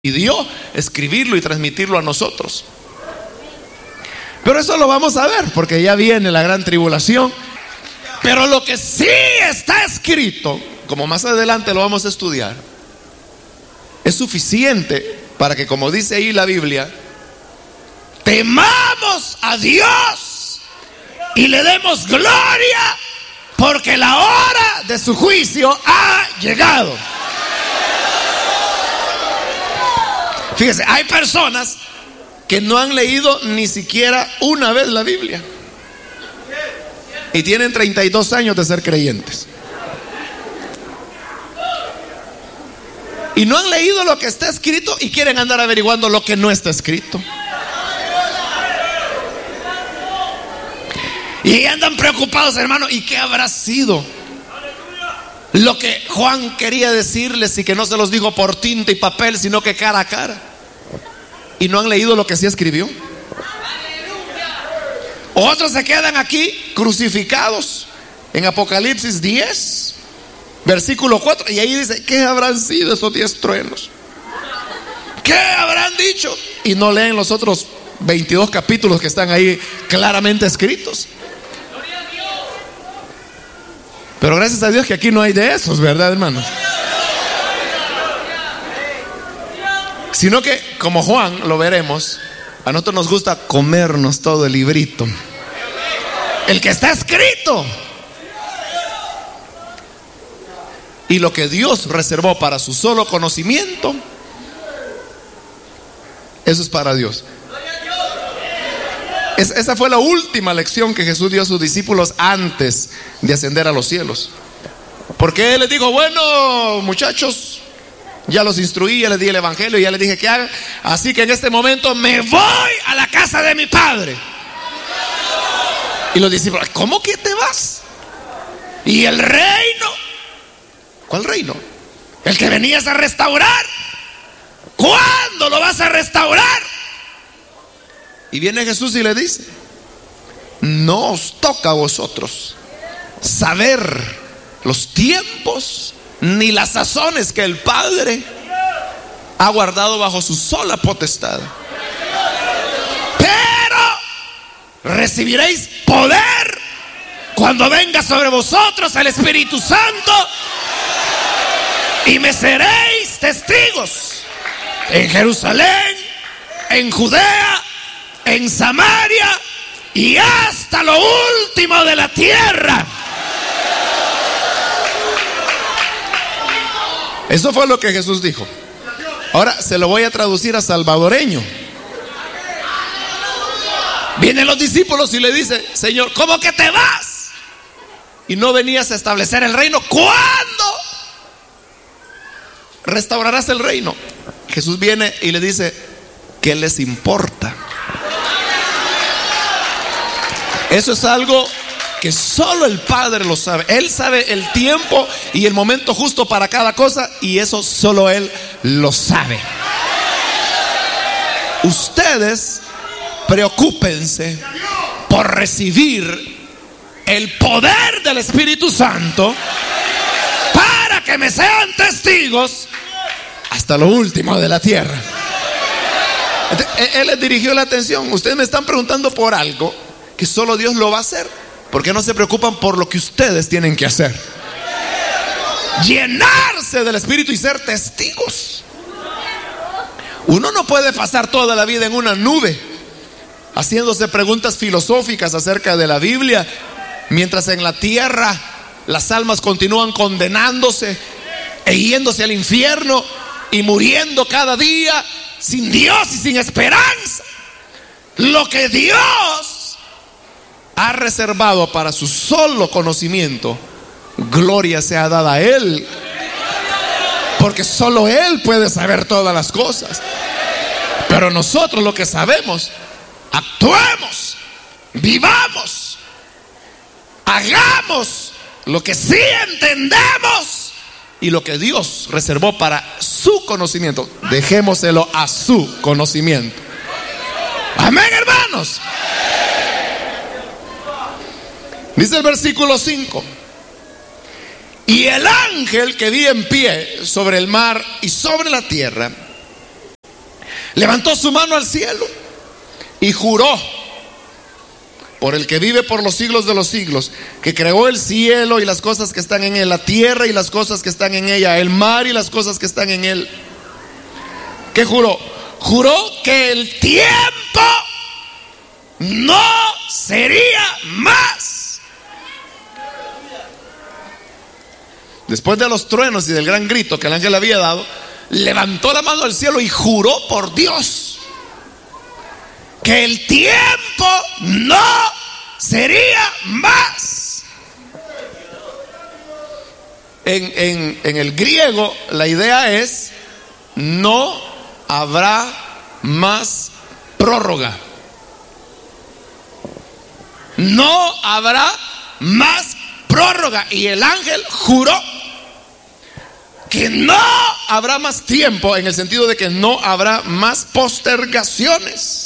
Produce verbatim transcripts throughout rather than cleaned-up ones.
dio escribirlo y transmitirlo a nosotros. Pero eso lo vamos a ver, porque ya viene la gran tribulación. Pero lo que sí está escrito, como más adelante lo vamos a estudiar, es suficiente para que, como dice ahí la Biblia, temamos a Dios y le demos gloria, porque la hora de su juicio ha llegado. Fíjese, hay personas que no han leído ni siquiera una vez la Biblia y tienen treinta y dos años de ser creyentes, y no han leído lo que está escrito y quieren andar averiguando lo que no está escrito. Y andan preocupados, hermano, ¿y qué habrá sido lo que Juan quería decirles y que no se los dijo por tinta y papel, sino que cara a cara? Y no han leído lo que sí escribió. Otros se quedan aquí crucificados en Apocalipsis diez, versículo cuatro, y ahí dice: ¿qué habrán sido esos diez truenos? ¿Qué habrán dicho? Y no leen los otros veintidós capítulos que están ahí claramente escritos. Pero gracias a Dios que aquí no hay de esos, ¿verdad, hermanos? Sino que, como Juan, lo veremos, a nosotros nos gusta comernos todo el librito, el que está escrito. Y lo que Dios reservó para su solo conocimiento, eso es para Dios. Es, esa fue la última lección que Jesús dio a sus discípulos antes de ascender a los cielos. Porque Él les dijo: bueno, muchachos, ya los instruí, ya les di el evangelio, ya les dije que hagan, así que en este momento me voy a la casa de mi Padre. Y los discípulos: ¿cómo que te vas? ¿Y el reino? ¿Cuál reino? El que venías a restaurar. ¿Cuándo lo vas a restaurar? Y viene Jesús y le dice: no os toca a vosotros saber los tiempos ni las sazones que el Padre ha guardado bajo su sola potestad, pero recibiréis poder cuando venga sobre vosotros el Espíritu Santo, y me seréis testigos en Jerusalén, en Judea, en Samaria y hasta lo último de la tierra. Eso fue lo que Jesús dijo. Ahora se lo voy a traducir a salvadoreño. Vienen los discípulos y le dicen: Señor, ¿cómo que te vas? ¿Y no venías a establecer el reino? ¿Cuándo restaurarás el reino? Jesús viene y le dice: ¿qué les importa? Eso es algo que solo el Padre lo sabe. Él sabe el tiempo y el momento justo para cada cosa, y eso solo Él lo sabe. Ustedes preocúpense por recibir el poder del Espíritu Santo para que me sean testigos hasta lo último de la tierra. Él les dirigió la atención: ustedes me están preguntando por algo que solo Dios lo va a hacer. ¿Por qué no se preocupan por lo que ustedes tienen que hacer? Llenarse del Espíritu y ser testigos. Uno no puede pasar toda la vida en una nube haciéndose preguntas filosóficas acerca de la Biblia, mientras en la tierra las almas continúan condenándose e yéndose al infierno y muriendo cada día sin Dios y sin esperanza. Lo que Dios ha reservado para su solo conocimiento, gloria sea dada a Él, porque solo Él puede saber todas las cosas. Pero nosotros lo que sabemos, actuemos, vivamos, hagamos lo que sí entendemos y lo que Dios reservó para su conocimiento, dejémoselo a su conocimiento. Amén, hermanos. Dice el versículo cinco: y el ángel que vi en pie sobre el mar y sobre la tierra levantó su mano al cielo y juró por el que vive por los siglos de los siglos, que creó el cielo y las cosas que están en él, la tierra y las cosas que están en ella, el mar y las cosas que están en él. ¿Qué juró? Juró que el tiempo no sería más. Después de los truenos y del gran grito que el ángel había dado, levantó la mano al cielo y juró por Dios que el tiempo no sería más. En, en, en el griego la idea es: no habrá más prórroga. No habrá más prórroga. Y el ángel juró que no habrá más tiempo, en el sentido de que no habrá más postergaciones.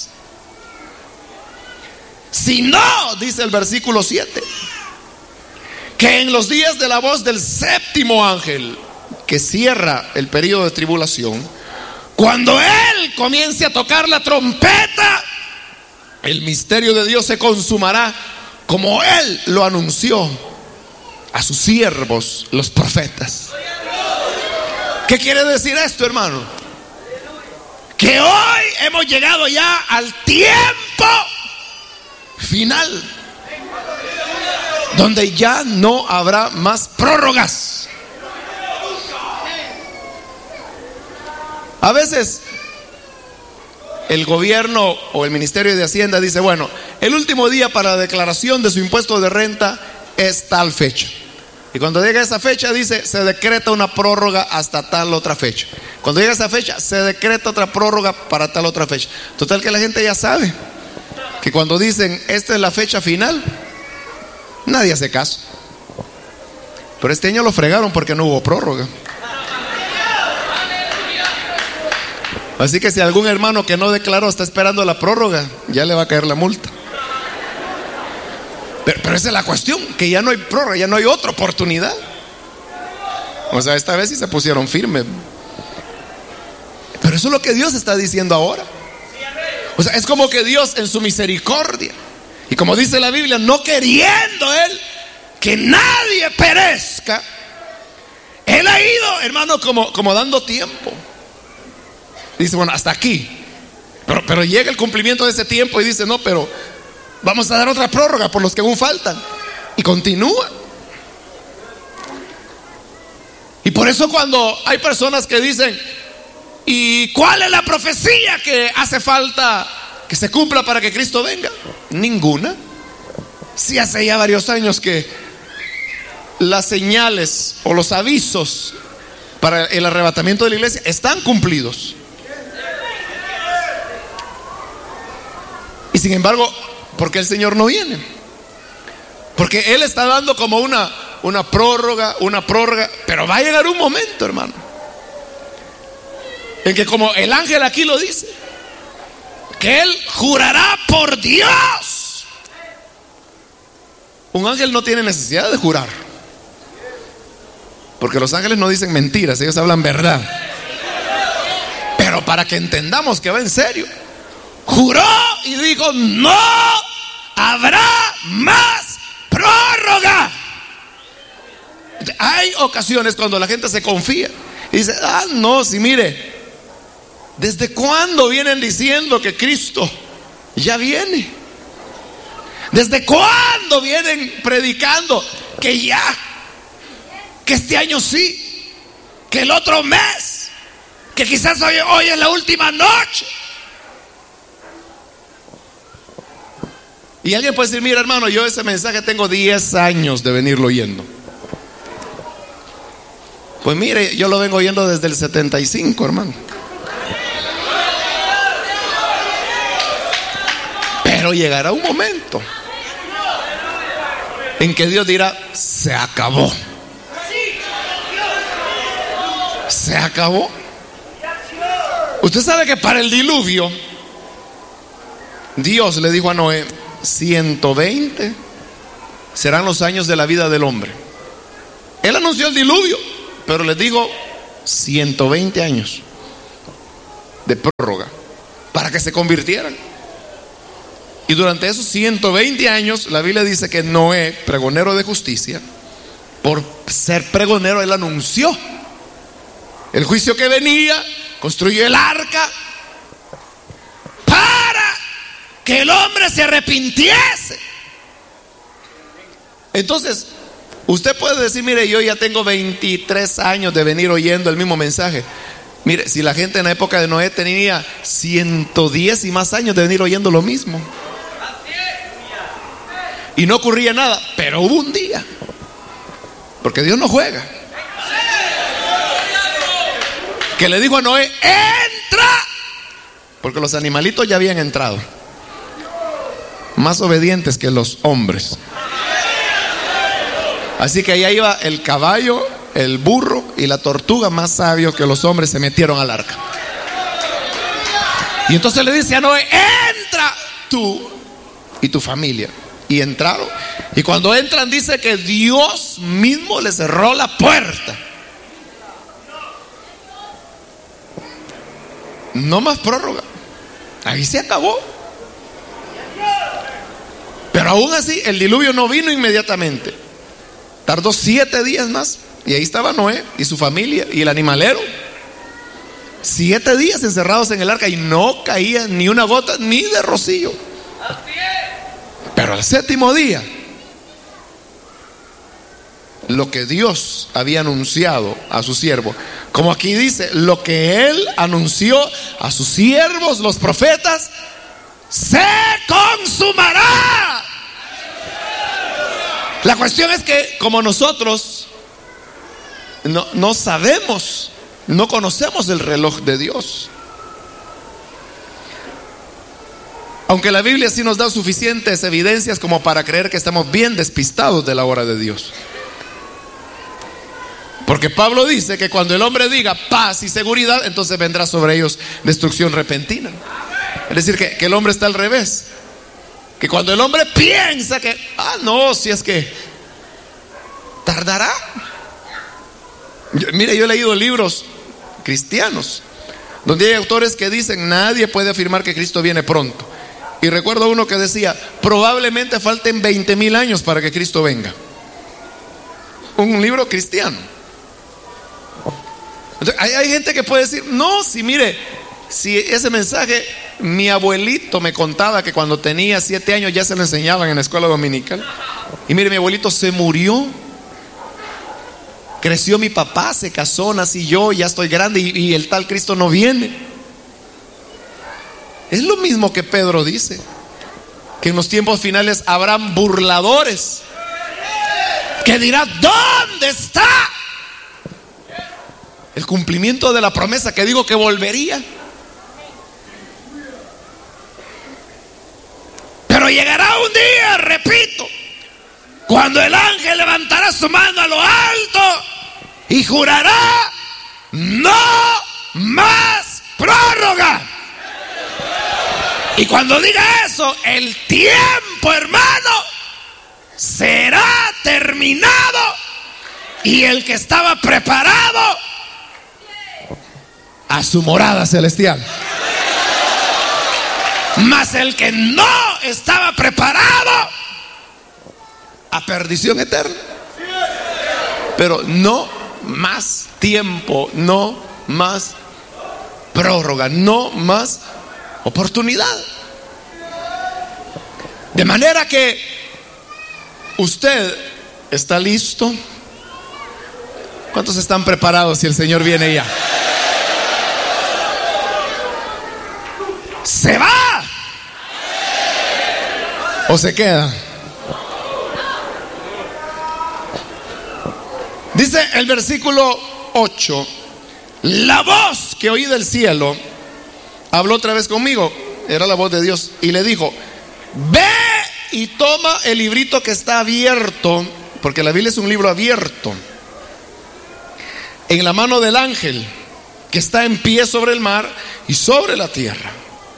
Si no, dice el versículo siete, que en los días de la voz del séptimo ángel, que cierra el periodo de tribulación, cuando él comience a tocar la trompeta, el misterio de Dios se consumará como él lo anunció a sus siervos, los profetas. ¿Qué quiere decir esto, hermano? Que hoy hemos llegado ya al tiempo final, donde ya no habrá más prórrogas. A veces el gobierno o el Ministerio de Hacienda dice: bueno, el último día para la declaración de su impuesto de renta es tal fecha. Y cuando llega esa fecha dice: se decreta una prórroga hasta tal otra fecha. Cuando llega esa fecha se decreta otra prórroga para tal otra fecha. Total que la gente ya sabe que cuando dicen esta es la fecha final, nadie hace caso. Pero este año lo fregaron porque no hubo prórroga. Así que si algún hermano que no declaró está esperando la prórroga, ya le va a caer la multa. Pero, pero esa es la cuestión, que ya no hay prórroga, ya no hay otra oportunidad. O sea, esta vez sí se pusieron firmes. Pero eso es lo que Dios está diciendo ahora. O sea, es como que Dios en su misericordia, y como dice la Biblia, no queriendo Él que nadie perezca, Él ha ido, hermano, como, como dando tiempo. Dice: bueno, hasta aquí. Pero, pero llega el cumplimiento de ese tiempo y dice: no, pero vamos a dar otra prórroga por los que aún faltan. Y continúa. Y por eso cuando hay personas que dicen: ¿y cuál es la profecía que hace falta que se cumpla para que Cristo venga? Ninguna. Si hace ya varios años que las señales o los avisos para el arrebatamiento de la iglesia están cumplidos. Y sin embargo, ¿por qué el Señor no viene? Porque Él está dando como una, una prórroga, una prórroga. Pero va a llegar un momento, hermano, en que, como el ángel aquí lo dice, que Él jurará por Dios. Un ángel no tiene necesidad de jurar, porque los ángeles no dicen mentiras, ellos hablan verdad. Pero para que entendamos que va en serio, juró y dijo: no habrá más prórroga. Hay ocasiones cuando la gente se confía y dice: ah, no, si mire, ¿desde cuándo vienen diciendo que Cristo ya viene? ¿Desde cuándo vienen predicando que ya, que este año sí, que el otro mes, que quizás hoy, hoy es la última noche? Y alguien puede decir: mira, hermano, yo ese mensaje tengo diez años de venirlo oyendo. Pues mire, yo lo vengo oyendo desde el setenta y cinco, hermano. Pero llegará un momento en que Dios dirá: se acabó. Se acabó. Usted sabe que para el diluvio Dios le dijo a Noé: ciento veinte serán los años de la vida del hombre. Él anunció el diluvio, pero les digo ciento veinte años de prórroga. hasta que se convirtieran. Y durante esos ciento veinte años, la Biblia dice que Noé, pregonero de justicia, por ser pregonero, él anunció el juicio que venía, construyó el arca para que el hombre se arrepintiese. Entonces, usted puede decir, mire, yo ya tengo veintitrés años de venir oyendo el mismo mensaje. Mire, si la gente en la época de Noé tenía ciento diez y más años de venir oyendo lo mismo, y no ocurría nada, pero hubo un día, porque Dios no juega, que le dijo a Noé: entra, porque los animalitos ya habían entrado, más obedientes que los hombres. Así que allá iba el caballo, el burro y la tortuga, más sabios que los hombres, se metieron al arca. Y entonces le dice a Noé: entra tú y tu familia. Y entraron. Y cuando entran, dice que Dios mismo les cerró la puerta. No más prórroga. Ahí se acabó. Pero aún así, el diluvio no vino inmediatamente. Tardó siete días más. Y ahí estaba Noé y su familia y el animalero. Siete días encerrados en el arca y no caía ni una gota ni de rocío. Pero al séptimo día, lo que Dios había anunciado a su siervo, como aquí dice, lo que Él anunció a sus siervos, los profetas, se consumará. La cuestión es que como nosotros no, no sabemos, no conocemos el reloj de Dios. Aunque la Biblia sí nos da suficientes evidencias como para creer que estamos bien despistados de la hora de Dios. Porque Pablo dice que cuando el hombre diga paz y seguridad, entonces vendrá sobre ellos destrucción repentina. Es decir, que, que el hombre está al revés. Que cuando el hombre piensa que, ah, no, si es que tardará. Yo, mire, yo he leído libros cristianos donde hay autores que dicen: nadie puede afirmar que Cristo viene pronto. Y recuerdo uno que decía: probablemente falten veinte mil años para que Cristo venga. Un libro cristiano. Entonces, hay, hay gente que puede decir: no, si mire, si ese mensaje mi abuelito me contaba que cuando tenía siete años ya se lo enseñaban en la escuela dominical. Y mire, mi abuelito se murió, creció mi papá, se casó, nací yo, ya estoy grande y, y el tal Cristo no viene. Es lo mismo que Pedro dice, que en los tiempos finales habrán burladores que dirán: ¿dónde está el cumplimiento de la promesa que digo que volvería? Pero llegará un día, repito, cuando el ángel levantará su mano a lo alto y jurará: no más prórroga. Y cuando diga eso, el tiempo, hermano, será terminado. Y el que estaba preparado a su morada celestial. Mas el que no estaba preparado a perdición eterna. Pero no más tiempo, no más prórroga, no más oportunidad. De manera que usted está listo. ¿Cuántos están preparados si el Señor viene ya? ¿Se va o se queda? Dice el versículo ocho: la voz que oí del cielo habló otra vez conmigo, era la voz de Dios, y le dijo: ve y toma el librito que está abierto, porque la Biblia es un libro abierto, en la mano del ángel que está en pie sobre el mar y sobre la tierra.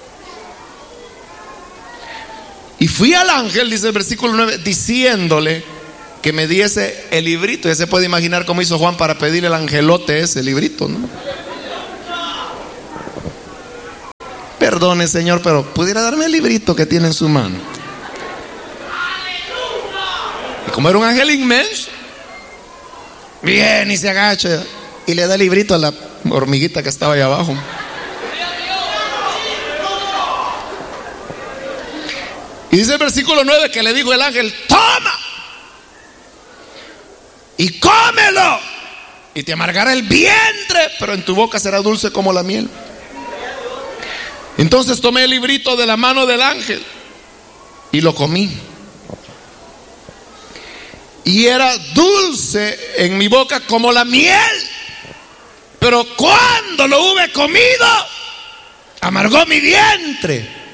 Y fui al ángel, dice el versículo nueve, diciéndole que me diese el librito. Ya se puede imaginar cómo hizo Juan para pedirle al angelote ese librito, ¿no? perdone, Señor, pero ¿pudiera darme el librito que tiene en su mano? Y como era un ángel inmenso, viene y se agacha y le da el librito a la hormiguita que estaba ahí abajo. Y dice el versículo nueve que le dijo el ángel: toma y cómelo, y te amargará el vientre, pero en tu boca será dulce como la miel. Entonces tomé el librito de la mano del ángel y lo comí, y era dulce en mi boca como la miel, pero cuando lo hube comido, amargó mi vientre.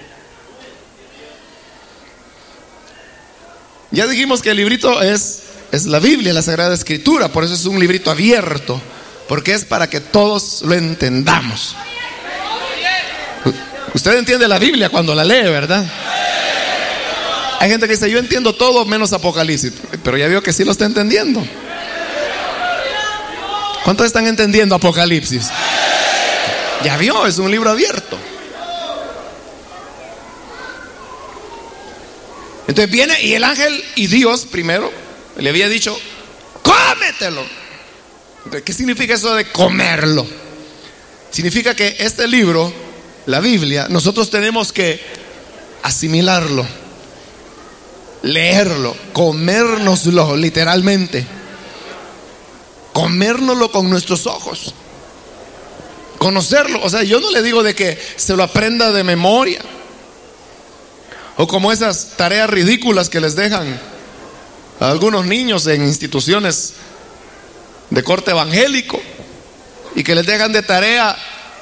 Ya dijimos que el librito es, es la Biblia, la Sagrada Escritura. Por eso es un librito abierto, porque es para que todos lo entendamos. Usted entiende la Biblia cuando la lee, ¿verdad? Hay gente que dice: yo entiendo todo menos Apocalipsis. Pero ya vio que sí lo está entendiendo. ¿Cuántos están entendiendo Apocalipsis? Ya vio, es un libro abierto. Entonces viene y el ángel y Dios primero le había dicho: cómetelo. Entonces, ¿qué significa eso de comerlo? Significa que este libro, la Biblia, nosotros tenemos que asimilarlo, leerlo, comérnoslo literalmente, comérnoslo con nuestros ojos, conocerlo. O sea, yo no le digo de que se lo aprenda de memoria, o como esas tareas ridículas que les dejan a algunos niños en instituciones de corte evangélico, y que les dejan de tarea: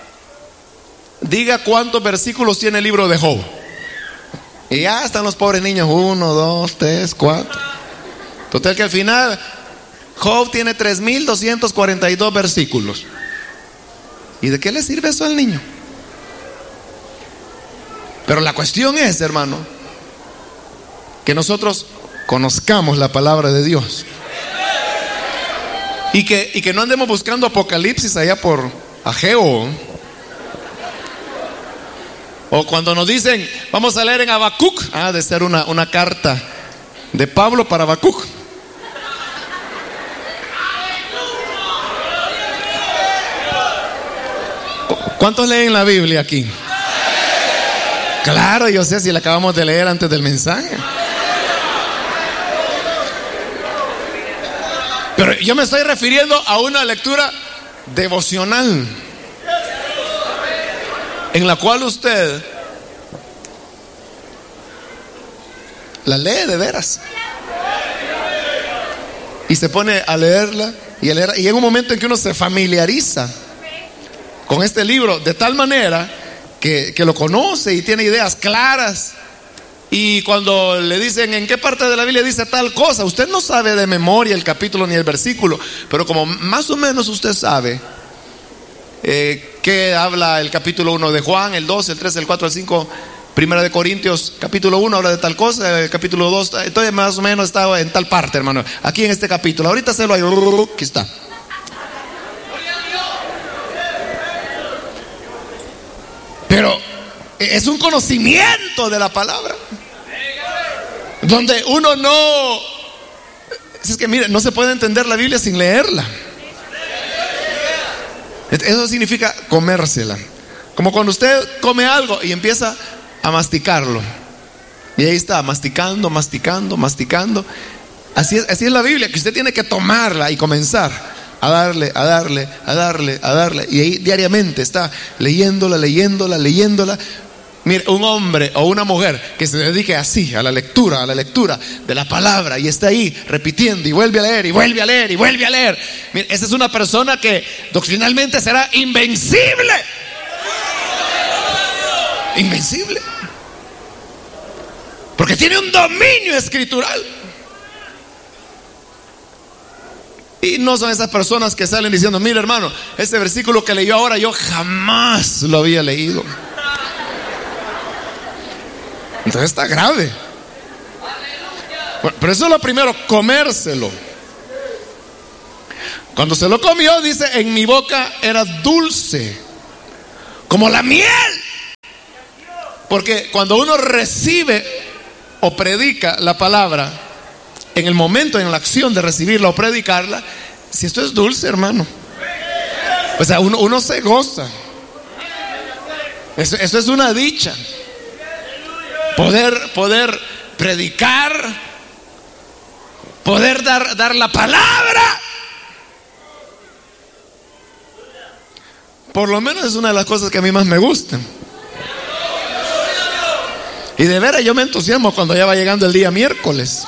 diga cuántos versículos tiene el libro de Job. Y ya están los pobres niños: uno, dos, tres, cuatro. Total que al final Job tiene tres mil doscientos cuarenta y dos versículos. ¿Y de qué le sirve eso al niño? Pero la cuestión es, hermano, que nosotros conozcamos la palabra de Dios, y que, y que no andemos buscando Apocalipsis allá por Ageo. O cuando nos dicen: vamos a leer en Habacuc, ah, de ser una, una carta de Pablo para Habacuc. ¿Cuántos leen la Biblia aquí? Claro, yo sé, si la acabamos de leer antes del mensaje. Pero yo me estoy refiriendo a una lectura devocional, en la cual usted la lee de veras y se pone a leerla y a leerla, y llega un momento en que uno se familiariza con este libro de tal manera que, que lo conoce y tiene ideas claras. Y cuando le dicen en qué parte de la Biblia dice tal cosa, usted no sabe de memoria el capítulo ni el versículo, pero como más o menos usted sabe eh, que habla el capítulo uno de Juan, el dos, el tres, el cuatro, el cinco, Primera de Corintios, capítulo uno habla de tal cosa, el capítulo dos, entonces más o menos está en tal parte, hermano. Aquí en este capítulo, ahorita se lo hay, aquí está. Pero es un conocimiento de la palabra, donde uno no, es que mire, no se puede entender la Biblia sin leerla. Eso significa comérsela. Como cuando usted come algo y empieza a masticarlo, y ahí está, masticando, masticando, masticando. Así es, así es la Biblia, que usted tiene que tomarla y comenzar a darle, a darle, a darle, a darle. Y ahí diariamente está leyéndola, leyéndola, leyéndola. Mire, un hombre o una mujer que se dedique así a la lectura, a la lectura de la palabra, y está ahí repitiendo y vuelve a leer y vuelve a leer y vuelve a leer. Mire, esa es una persona que doctrinalmente será invencible. Invencible. Porque tiene un dominio escritural. Y no son esas personas que salen diciendo: mire, hermano, este versículo que leyó ahora yo jamás lo había leído. Entonces está grave. Bueno, pero eso es lo primero, comérselo. Cuando se lo comió, dice: en mi boca era dulce como la miel. Porque cuando uno recibe o predica la palabra, en el momento, en la acción de recibirla o predicarla, si esto es dulce, hermano, o sea, uno, uno se goza. Eso, eso es una dicha. Poder, poder predicar, poder dar, dar la palabra. Por lo menos es una de las cosas que a mí más me gustan. Y de veras yo me entusiasmo cuando ya va llegando el día miércoles.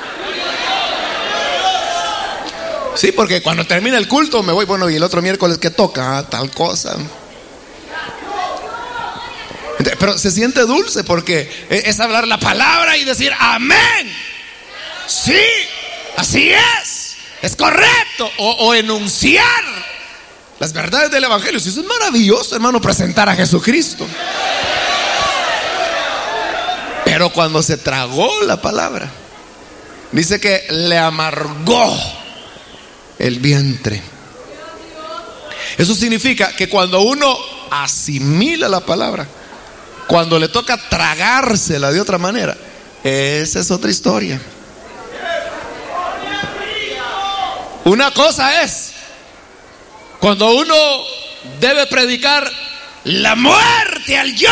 Sí, porque cuando termina el culto me voy, bueno, y el otro miércoles que toca, ah, tal cosa. Pero se siente dulce porque es hablar la palabra y decir amén. Sí, así es, es correcto. O, o enunciar las verdades del evangelio. Eso es maravilloso, hermano, presentar a Jesucristo. Pero cuando se tragó la palabra, dice que le amargó el vientre. Eso significa que cuando uno asimila la palabra, cuando le toca tragársela de otra manera, esa es otra historia. Una cosa es cuando uno debe predicar la muerte al yo.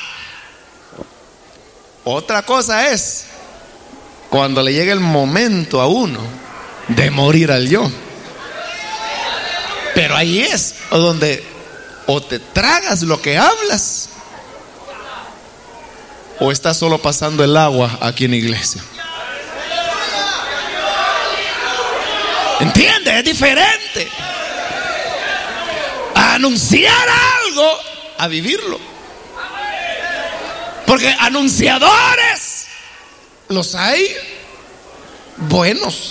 Otra cosa es cuando le llega el momento a uno de morir al yo. Pero ahí es donde o te tragas lo que hablas, o estás solo pasando el agua aquí en la iglesia. ¿Entiendes? Es diferente a anunciar algo a vivirlo. Porque anunciadores los hay buenos,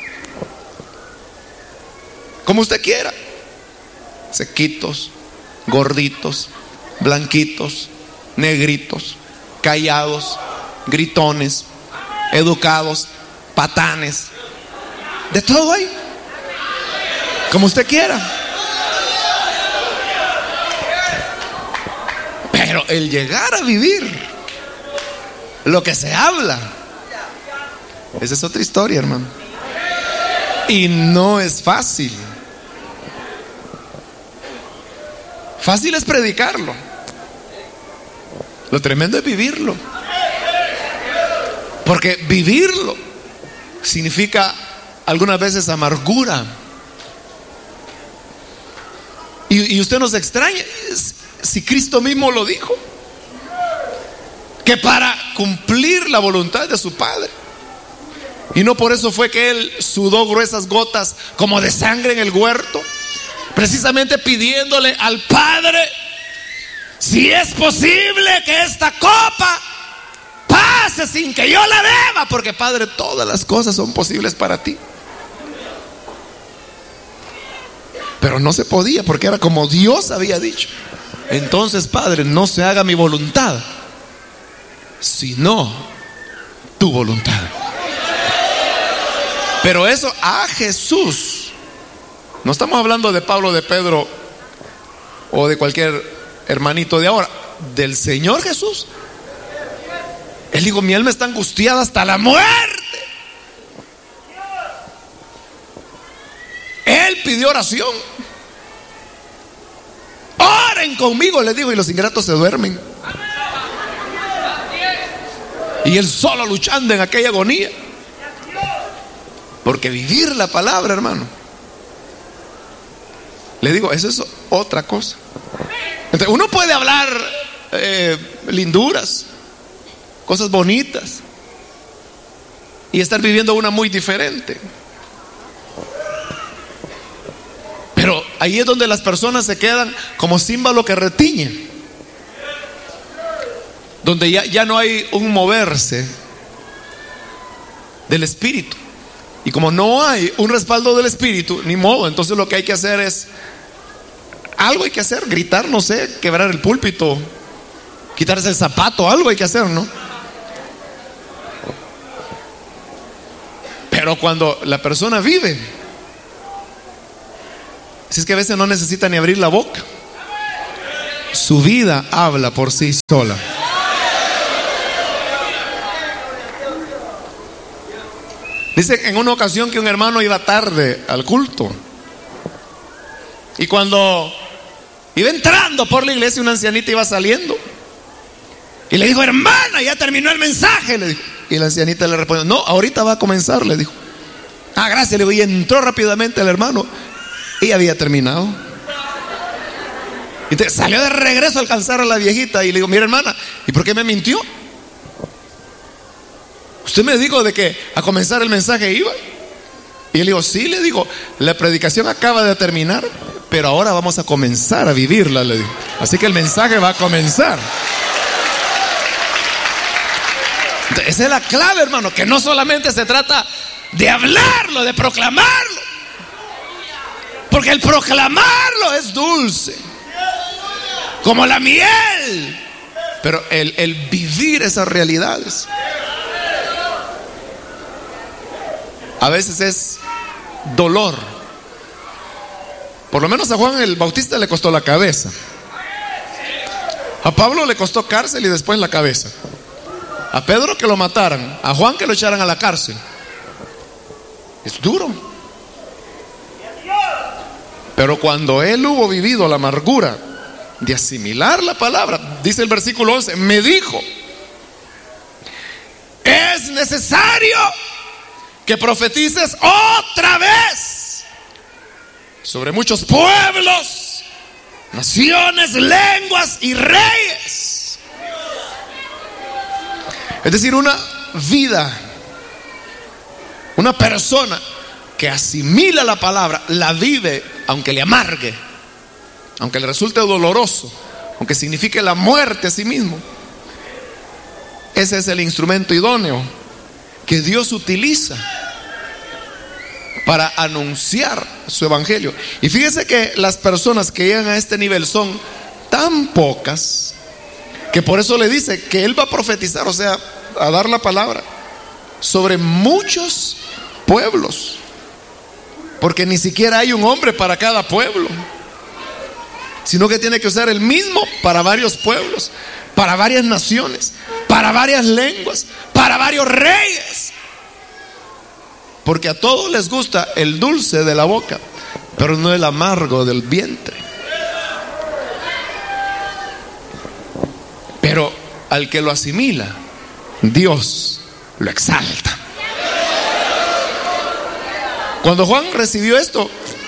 como usted quiera, sequitos, gorditos, blanquitos, negritos, callados, gritones, educados, patanes, de todo hay, como usted quiera. Pero el llegar a vivir lo que se habla, esa es otra historia, hermano. Y no es fácil. Fácil es predicarlo. Lo tremendo es vivirlo. Porque vivirlo significa algunas veces amargura. Y, y usted nos extraña, si Cristo mismo lo dijo, que para cumplir la voluntad de su Padre. Y no por eso fue que Él sudó gruesas gotas como de sangre en el huerto, precisamente pidiéndole al Padre: si es posible que esta copa pase sin que yo la beba, porque Padre, todas las cosas son posibles para ti. Pero no se podía, porque era como Dios había dicho. Entonces, Padre, no se haga mi voluntad, sino tu voluntad. Pero eso a Jesús, no estamos hablando de Pablo, de Pedro o de cualquier hermanito de ahora, del Señor Jesús. Él dijo: mi alma está angustiada hasta la muerte. Él pidió oración. Oren conmigo, les dijo, y los ingratos se duermen. Y él solo luchando en aquella agonía. Porque vivir la palabra, hermano, le digo, eso es otra cosa. Entonces, uno puede hablar eh, linduras, cosas bonitas, y estar viviendo una muy diferente. Pero ahí es donde las personas se quedan como címbalo que retiñe, donde ya, ya no hay un moverse del espíritu. Y como no hay un respaldo del espíritu, ni modo, entonces lo que hay que hacer es, algo hay que hacer, gritar, no sé, quebrar el púlpito, quitarse el zapato, algo hay que hacer, ¿no? Pero cuando la persona vive, si es que a veces no necesita ni abrir la boca, su vida habla por sí sola. Dicen en una ocasión que un hermano iba tarde al culto. Y cuando iba entrando por la iglesia, una ancianita iba saliendo. Y le dijo: hermana, ya terminó el mensaje, le dijo. Y la ancianita le respondió: no, ahorita va a comenzar, le dijo. Ah, gracias, le dijo. Y entró rápidamente el hermano y había terminado. Y salió de regreso a alcanzar a la viejita. Y le digo: mira, hermana, ¿y por qué me mintió? Usted me dijo de que a comenzar el mensaje iba. Y él dijo: sí, le digo, la predicación acaba de terminar, pero ahora vamos a comenzar a vivirla, le digo. Así que el mensaje va a comenzar. Entonces, esa es la clave, hermano, que no solamente se trata de hablarlo, de proclamarlo, porque el proclamarlo es dulce como la miel, pero el, el vivir esas realidades a veces es dolor. Por lo menos a Juan el Bautista le costó la cabeza. A Pablo le costó cárcel y después la cabeza. A Pedro que lo mataran, a Juan que lo echaran a la cárcel. Es duro. Pero cuando él hubo vivido la amargura de asimilar la palabra, dice el versículo once, me dijo: es necesario que profetices otra vez sobre muchos pueblos, naciones, lenguas y reyes. Es decir, una vida, una persona que asimila la palabra, la vive aunque le amargue, aunque le resulte doloroso, aunque signifique la muerte a sí mismo. Ese es el instrumento idóneo que Dios utiliza para anunciar su evangelio. Y fíjese que las personas que llegan a este nivel son tan pocas que por eso le dice que él va a profetizar, o sea, a dar la palabra sobre muchos pueblos, porque ni siquiera hay un hombre para cada pueblo, sino que tiene que usar el mismo para varios pueblos, para varias naciones, para varias lenguas, para varios reyes, porque a todos les gusta el dulce de la boca, pero no el amargo del vientre. Pero al que lo asimila, Dios lo exalta. Cuando Juan recibió esto,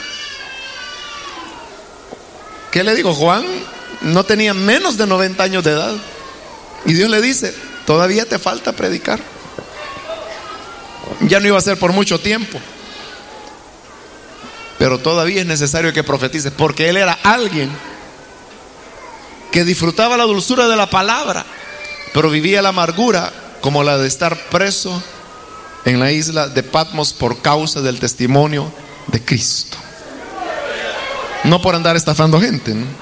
¿qué le digo? Juan no tenía menos de noventa años de edad. Y Dios le dice: todavía te falta predicar. Ya no iba a ser por mucho tiempo, pero todavía es necesario que profetices, porque él era alguien que disfrutaba la dulzura de la palabra, pero vivía la amargura como la de estar preso en la isla de Patmos por causa del testimonio de Cristo. No por andar estafando gente, ¿no?,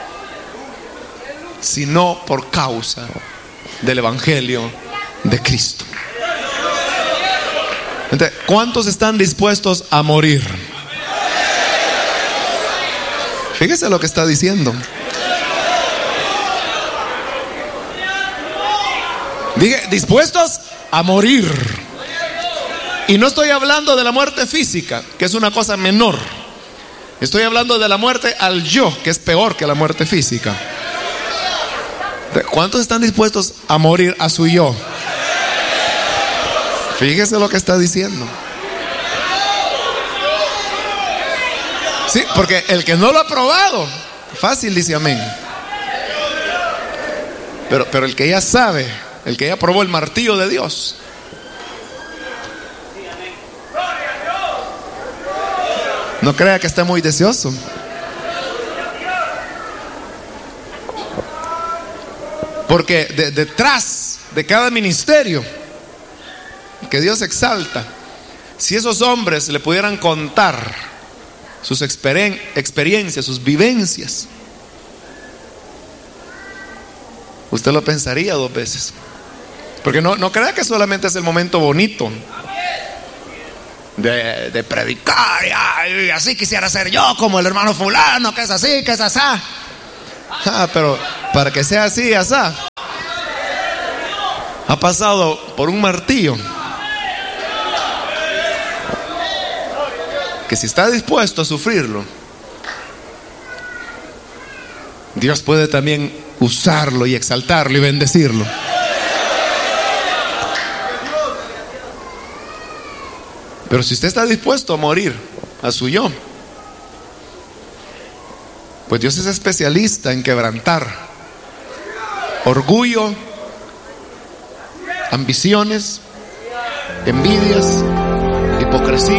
sino por causa del evangelio de Cristo. Entonces, ¿cuántos están dispuestos a morir? Fíjese lo que está diciendo. Dije, dispuestos a morir. Y no estoy hablando de la muerte física, que es una cosa menor. Estoy hablando de la muerte al yo, que es peor que la muerte física. ¿Cuántos están dispuestos a morir a su yo? Fíjese lo que está diciendo. Sí, porque el que no lo ha probado, fácil dice amén. Pero, pero el que ya sabe, el que ya probó el martillo de Dios, no crea que está muy deseoso. Porque de, detrás de cada ministerio que Dios exalta, si esos hombres le pudieran contar sus experien- experiencias, sus vivencias, usted lo pensaría dos veces. Porque no, no crea que solamente es el momento bonito de, de predicar, y, y así quisiera ser yo como el hermano fulano, que es así, que es asá. Ah, pero para que sea así, asá, ha pasado por un martillo. que si está dispuesto a sufrirlo, Dios puede también usarlo y exaltarlo y bendecirlo. Pero si usted está dispuesto a morir a su yo, pues Dios es especialista en quebrantar orgullo, ambiciones, envidias, hipocresía.